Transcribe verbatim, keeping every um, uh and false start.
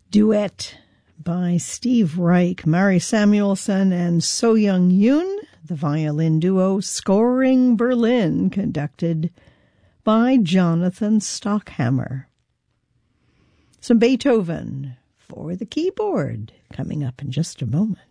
Duet by Steve Reich, Mari Samuelson, and So Young Yoon, the violin duo Scoring Berlin, conducted by Jonathan Stockhammer. Some Beethoven for the keyboard coming up in just a moment.